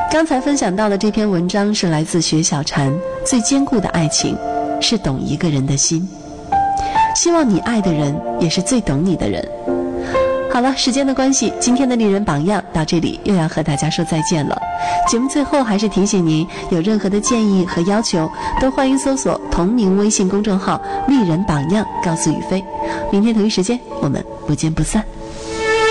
刚才分享到的这篇文章是来自雪小禅，最坚固的爱情是懂一个人的心。希望你爱的人也是最懂你的人。好了，时间的关系，今天的丽人榜样到这里又要和大家说再见了。节目最后还是提醒您，有任何的建议和要求，都欢迎搜索同名微信公众号丽人榜样告诉雨飞。明天同一时间我们不见不散。